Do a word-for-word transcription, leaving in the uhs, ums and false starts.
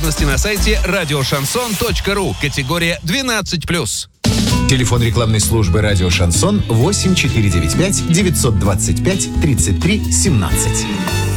на сайте радиошансон точка ру. Категория двенадцать плюс. Телефон рекламной службы «Радио Шансон» восемь четыре девять пять девятьсот двадцать пять тридцать три семнадцать.